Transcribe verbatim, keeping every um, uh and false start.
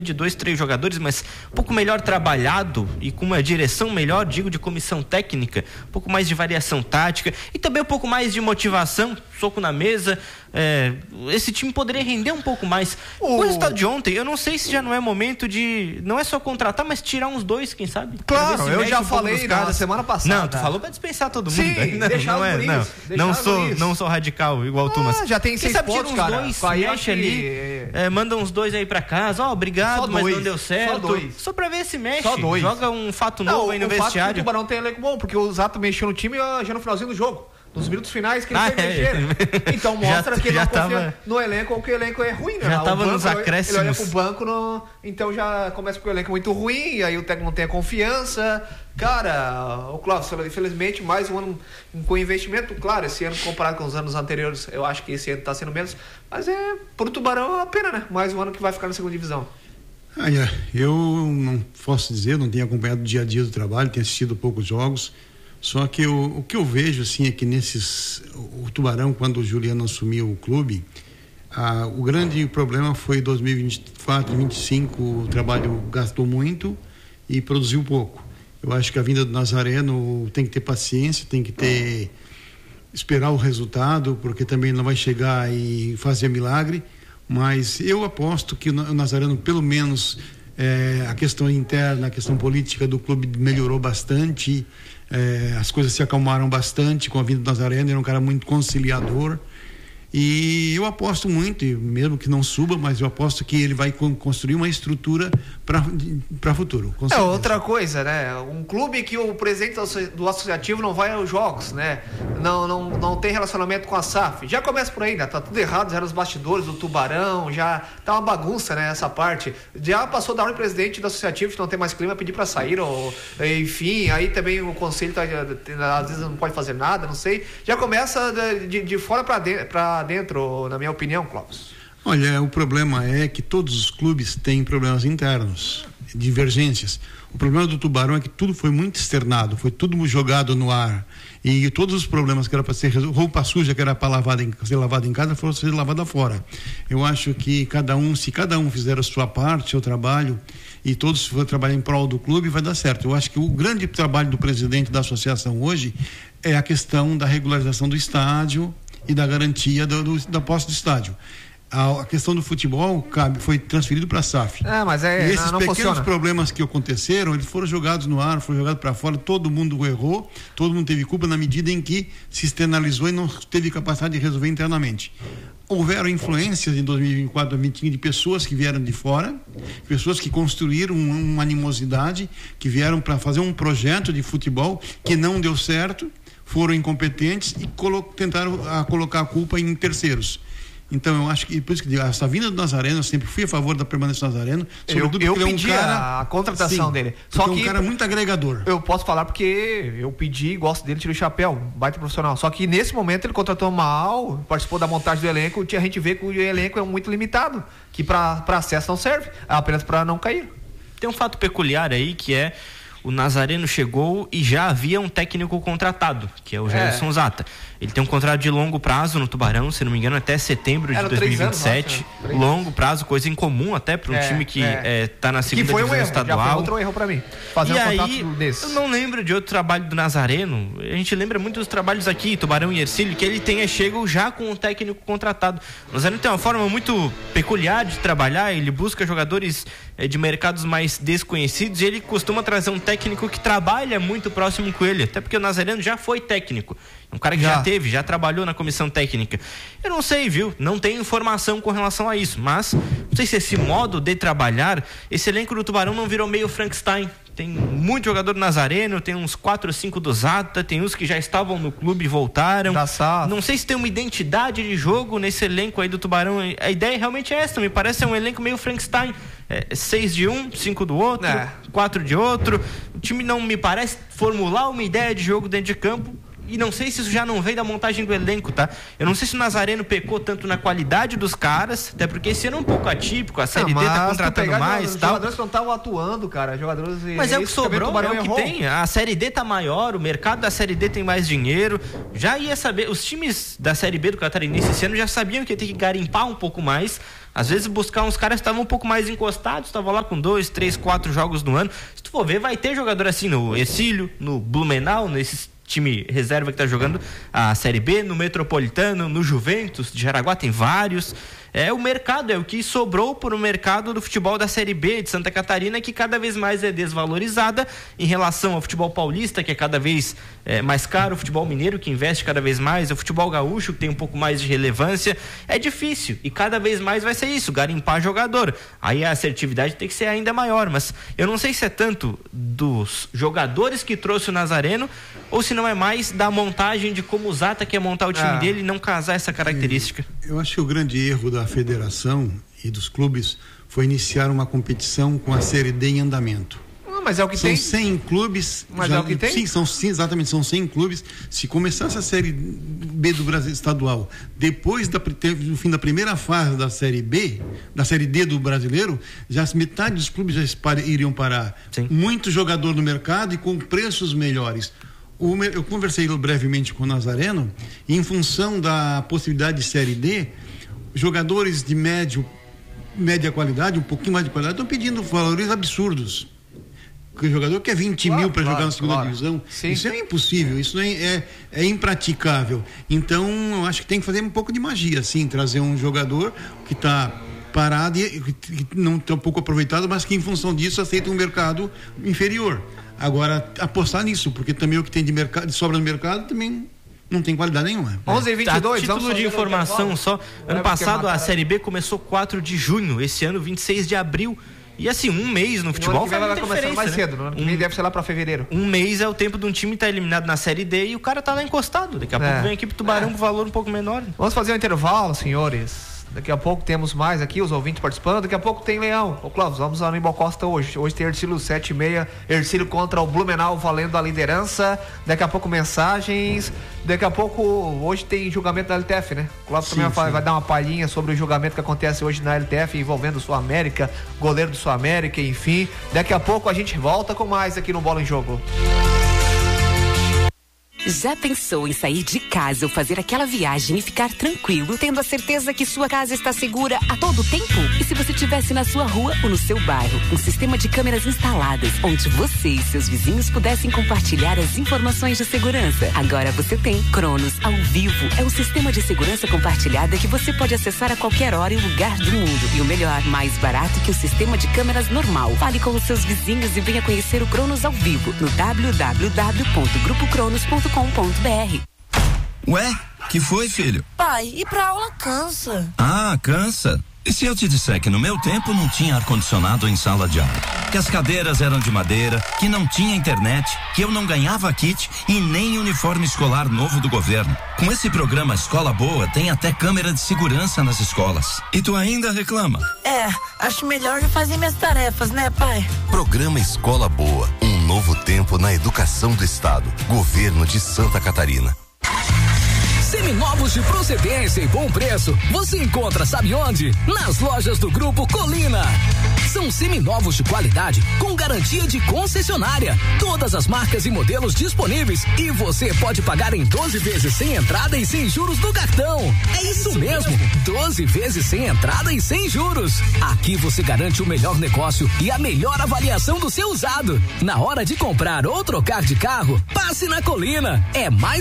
de dois, três jogadores, mas um pouco melhor trabalhado e com uma direção melhor, digo, de comissão técnica, um pouco mais de variação tática e também um pouco mais de motivação, soco na mesa, é, esse time poderia render um pouco mais. O... o resultado de ontem, eu não sei se já não é momento de, não é só contratar, mas tirar uns dois, quem sabe? Claro, eu já um falei na semana passada. Não, tu falou pra dispensar todo mundo. Sim, não, deixar não é, isso, não, não sou, isso. não sou radical igual ah, tu, mas já tem seis sabe, pontos, uns cara. dois, mexe que... ali, é, manda uns dois aí pra casa, ó, oh, obrigado, mas não deu certo. Só dois. Só pra ver se mexe. Só dois. Joga um fato novo não, aí no o vestiário. Fato que o Tubarão tem elenco bom, porque o Zato mexeu no time já no finalzinho do jogo. Nos minutos finais que ele ah, foi mexer. É. Então mostra já, que ele não confia tava... no elenco ou que o elenco é ruim, né? Já o tava banco, nos acréscimos. Ele olha pro banco, no... então já começa porque o elenco é muito ruim, e aí o técnico não tem a confiança. Cara, o Cláudio, infelizmente, mais um ano com investimento. Claro, esse ano comparado com os anos anteriores, eu acho que esse ano tá sendo menos. Mas é, pro Tubarão é a pena, né? Mais um ano que vai ficar na segunda divisão. Ah, é. Eu não posso dizer, não tenho acompanhado o dia a dia do trabalho, tenho assistido poucos jogos. Só que eu, o que eu vejo assim é que nesses o Tubarão, quando o Juliano assumiu o clube, ah, o grande problema foi dois mil e vinte e quatro, vinte e cinco, o trabalho gastou muito e produziu pouco. Eu acho que a vinda do Nazareno tem que ter paciência, tem que ter esperar o resultado, porque também não vai chegar e fazer milagre, mas eu aposto que o Nazareno, pelo menos é, a questão interna, a questão política do clube melhorou bastante. É, as coisas se acalmaram bastante com a vinda do Nazareno, ele é um cara muito conciliador e eu aposto muito, mesmo que não suba, mas eu aposto que ele vai construir uma estrutura para futuro. É outra coisa, né? Um clube que o presidente do associativo não vai aos jogos, né? Não, não, não tem relacionamento com a S A F. Já começa por aí, né? Tá tudo errado, já nos bastidores do Tubarão, já tá uma bagunça, né? Essa parte. Já passou da hora o presidente do associativo que não tem mais clima, pedir para sair, ou enfim, aí também o conselho tá, às vezes não pode fazer nada, não sei. Já começa de, de fora para dentro, pra dentro, na minha opinião, Clóvis. Olha, o problema é que todos os clubes têm problemas internos, divergências. O problema do Tubarão é que tudo foi muito externado, foi tudo jogado no ar. E todos os problemas que era para ser roupa suja, que era para lavada em, ser lavada em casa, foram ser lavada fora. Eu acho que cada um, se cada um fizer a sua parte, seu trabalho, e todos for trabalhar em prol do clube, vai dar certo. Eu acho que o grande trabalho do presidente da associação hoje é a questão da regularização do estádio e da garantia do, do, da posse do estádio. A, a questão do futebol cabe, foi transferido para a S A F. É, mas é, e esses não, não pequenos funciona. problemas que aconteceram, eles foram jogados no ar, foram jogados para fora, todo mundo errou, todo mundo teve culpa na medida em que se externalizou e não teve capacidade de resolver internamente. Houveram influências em dois mil e vinte e quatro, dois mil e vinte e cinco de pessoas que vieram de fora, pessoas que construíram uma, uma animosidade, que vieram para fazer um projeto de futebol que não deu certo, foram incompetentes e colo- tentaram a colocar a culpa em terceiros. Então eu acho que, por isso que digo, essa vinda do Nazareno, eu sempre fui a favor da permanência do Nazareno, sobretudo eu, eu porque pedi ele é um cara, a contratação sim, dele. Só que é um cara muito agregador. Eu posso falar porque eu pedi, gosto dele, tirei o chapéu, baita profissional. Só que nesse momento ele contratou mal, participou da montagem do elenco, a gente vê que o elenco é muito limitado, que para acesso não serve, apenas para não cair. Tem um fato peculiar aí que é o Nazareno chegou e já havia um técnico contratado, que é o Gerson é. Zata. Ele tem um contrato de longo prazo no Tubarão, se não me engano, até setembro de dois mil e vinte e sete. Anos, longo prazo, coisa incomum até para um é, time que é. É, tá na segunda divisão um erro, estadual. Já foi outro erro para mim. Fazer e um aí, desse. Eu não lembro de outro trabalho do Nazareno. A gente lembra muito dos trabalhos aqui, Tubarão e Ercílio, que ele tenha chego já com um técnico contratado. O Nazareno tem uma forma muito peculiar de trabalhar, ele busca jogadores é, de mercados mais desconhecidos e ele costuma trazer um técnico que trabalha muito próximo com ele, até porque o Nazareno já foi técnico. Um cara que já. já teve, já trabalhou na comissão técnica. Eu não sei, viu? Não tenho informação com relação a isso, mas não sei se esse modo de trabalhar, esse elenco do Tubarão não virou meio Frankenstein. Tem muito jogador do Nazareno, tem uns quatro ou cinco do Zata, tem uns que já estavam no clube e voltaram. Não sei se tem uma identidade de jogo nesse elenco aí do Tubarão. A ideia realmente é essa, me parece um elenco meio Frankenstein. É, seis de um, cinco do outro, é. quatro de outro. O time não me parece formular uma ideia de jogo dentro de campo. E não sei se isso já não veio da montagem do elenco, tá? Eu não sei se o Nazareno pecou tanto na qualidade dos caras, até porque esse ano é um pouco atípico, a Série D tá contratando mais e tal. Jogadores que não estavam atuando, cara, jogadores... Mas é o que sobrou, é o que tem. A Série D tá maior, o mercado da Série D tem mais dinheiro. Já ia saber, os times da Série B do Catarinense esse ano já sabiam que ia ter que garimpar um pouco mais Às vezes buscar uns caras que estavam um pouco mais encostados, estavam lá com dois, três, quatro jogos no ano. Se tu for ver, vai ter jogador assim no Ercílio, no Blumenau, nesses time reserva que tá jogando a Série B, no Metropolitano, no Juventus de Jaraguá, tem vários. É o mercado, é o que sobrou para o mercado do futebol da Série B de Santa Catarina, que cada vez mais é desvalorizada em relação ao futebol paulista, que é cada vez é, mais caro, o futebol mineiro, que investe cada vez mais, o futebol gaúcho, que tem um pouco mais de relevância. É difícil e cada vez mais vai ser isso, garimpar jogador. Aí a assertividade tem que ser ainda maior, mas eu não sei se é tanto dos jogadores que trouxe o Nazareno ou se não é mais da montagem de como o Zata quer montar o time ah. dele e não casar essa característica. Eu acho que o grande erro da federação e dos clubes foi iniciar uma competição com a Série D em andamento. Ah, mas é o que são tem. São cem clubes. Mas já, é o que tem? Sim, são, sim, exatamente, são cem clubes. Se começasse a Série B do Brasil estadual, depois da, do fim da primeira fase da Série B, da Série D do brasileiro, já metade dos clubes já iriam parar. Sim. Muito jogador no mercado e com preços melhores. Eu conversei brevemente com o Nazareno e em função da possibilidade de Série D, jogadores de médio, média qualidade, um pouquinho mais de qualidade, estão pedindo valores absurdos. Porque o jogador quer vinte claro, mil para claro, jogar na segunda claro. divisão. Sim. Isso é impossível, isso é, é, é impraticável. Então, eu acho que tem que fazer um pouco de magia, sim, trazer um jogador que está parado e que não está um pouco aproveitado, mas que em função disso aceita um mercado inferior. Agora, apostar nisso, porque também o que tem de, mercado, de sobra no mercado também não tem qualidade nenhuma. onze e vinte e dois, a título de informação só, ano é passado a Série B começou quatro de junho, esse ano vinte e seis de abril. E assim, um mês no futebol vai vai começar mais cedo, né? Um, deve ser lá para fevereiro. Um mês é o tempo de um time estar tá eliminado na Série D e o cara tá lá encostado. Daqui a é. pouco vem a equipe Tubarão com é. valor um pouco menor. Vamos fazer um intervalo, senhores. Daqui a pouco temos mais aqui, os ouvintes participando. Daqui a pouco tem Leão. Ô Cláudio, vamos lá no Imbal Costa hoje. Hoje tem Ercílio sete e meia. Ercílio contra o Blumenau valendo a liderança. Daqui a pouco mensagens. Daqui a pouco, hoje tem julgamento da L T F, né? O Cláudio sim, também vai, vai dar uma palhinha sobre o julgamento que acontece hoje na L T F envolvendo o Sul América, goleiro do Sul América, enfim. Daqui a pouco a gente volta com mais aqui no Bola em Jogo. Já pensou em sair de casa ou fazer aquela viagem e ficar tranquilo, tendo a certeza que sua casa está segura a todo tempo? E se você estivesse na sua rua ou no seu bairro, um sistema de câmeras instaladas, onde você e seus vizinhos pudessem compartilhar as informações de segurança? Agora você tem Cronos ao vivo. É um sistema de segurança compartilhada que você pode acessar a qualquer hora e lugar do mundo. E o melhor, mais barato que o sistema de câmeras normal. Fale com os seus vizinhos e venha conhecer o Cronos ao vivo no w w w ponto grupo cronos ponto com ponto b r. Ué, que foi, filho? Pai, ir pra aula cansa. Ah, cansa? E se eu te disser que no meu tempo não tinha ar-condicionado em sala de aula? Que as cadeiras eram de madeira, que não tinha internet, que eu não ganhava kit e nem uniforme escolar novo do governo. Com esse programa Escola Boa, tem até câmera de segurança nas escolas. E tu ainda reclama? É, acho melhor já fazer minhas tarefas, né, pai? Programa Escola Boa, um novo tempo na educação do estado. Governo de Santa Catarina. Seminovos de procedência e bom preço, você encontra sabe onde? Nas lojas do Grupo Colina. São seminovos de qualidade com garantia de concessionária. Todas as marcas e modelos disponíveis e você pode pagar em doze vezes sem entrada e sem juros no cartão. É isso mesmo, doze vezes sem entrada e sem juros. Aqui você garante o melhor negócio e a melhor avaliação do seu usado. Na hora de comprar ou trocar de carro, passe na Colina. É mais